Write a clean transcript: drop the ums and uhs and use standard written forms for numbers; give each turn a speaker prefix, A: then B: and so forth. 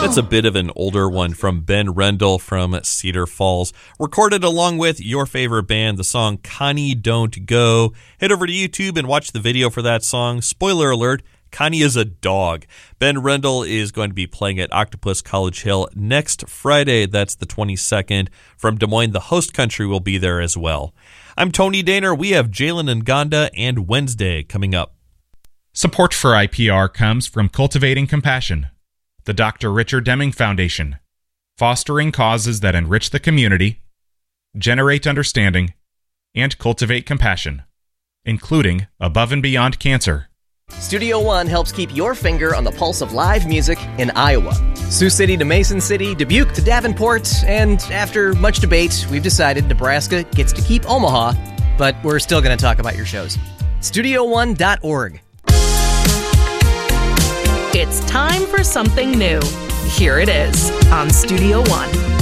A: That's a bit of an older one from Ben Rendell from Cedar Falls. Recorded along with your favorite band, the song Connie Don't Go. Head over to YouTube and watch the video for that song. Spoiler alert, Connie is a dog. Ben Rendell is going to be playing at Octopus College Hill next Friday. That's the 22nd. From Des Moines, the host country will be there as well. I'm Tony Daner. We have Jalen Nganda and Wednesday coming up.
B: Support for IPR comes from Cultivating Compassion, the Dr. Richard Deming Foundation, fostering causes that enrich the community, generate understanding, and cultivate compassion, including Above and Beyond Cancer.
C: Studio One helps keep your finger on the pulse of live music in Iowa. Sioux City to Mason City, Dubuque to Davenport, and after much debate, we've decided Nebraska gets to keep Omaha, but we're still going to talk about your shows. StudioOne.org.
D: It's time for something new. Here it is on Studio One.